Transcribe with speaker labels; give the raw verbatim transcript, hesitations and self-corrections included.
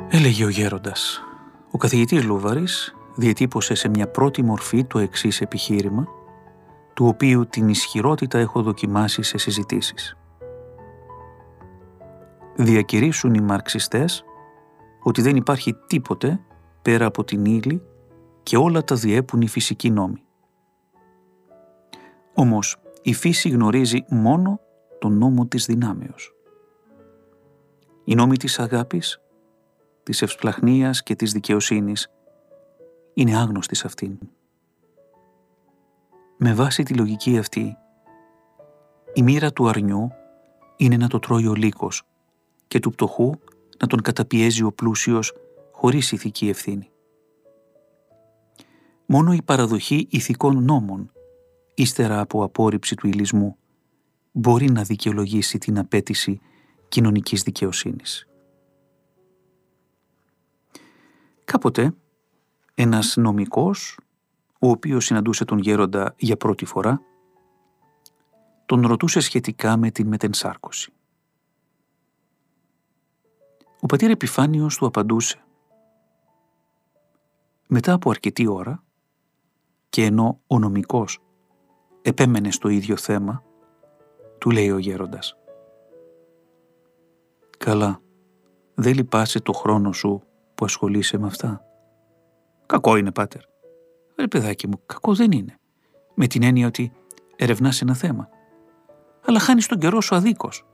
Speaker 1: Έλεγε ο γέροντας. Ο καθηγητής Λούβαρης διατύπωσε σε μια πρώτη μορφή το εξής επιχείρημα, του οποίου την ισχυρότητα έχω δοκιμάσει σε συζητήσεις. Διακηρύσουν οι μαρξιστές ότι δεν υπάρχει τίποτε πέρα από την ύλη και όλα τα διέπουν οι φυσικοί νόμοι. Όμως η φύση γνωρίζει μόνο τον νόμο της δυνάμεως. Οι νόμοι της αγάπης, της ευσπλαχνίας και της δικαιοσύνης είναι άγνωστοι σε αυτήν. Με βάση τη λογική αυτή, η μοίρα του αρνιού είναι να το τρώει ο λύκος και του πτωχού να τον καταπιέζει ο πλούσιος χωρίς ηθική ευθύνη. Μόνο η παραδοχή ηθικών νόμων, ύστερα από απόρριψη του υλισμού, μπορεί να δικαιολογήσει την απέτηση κοινωνικής δικαιοσύνης. Κάποτε, ένας νομικός, ο οποίος συναντούσε τον γέροντα για πρώτη φορά, τον ρωτούσε σχετικά με την μετενσάρκωση. Ο πατήρ Επιφάνιος του απαντούσε. Μετά από αρκετή ώρα, και ενώ ο νομικός επέμενε στο ίδιο θέμα, του λέει ο γέροντας. «Καλά, δεν λυπάσαι το χρόνο σου που ασχολείσαι με αυτά?» «Κακό είναι, πάτερ». «Ρε παιδάκι μου, κακό δεν είναι. Με την έννοια ότι ερευνάς ένα θέμα. Αλλά χάνεις τον καιρό σου αδίκως.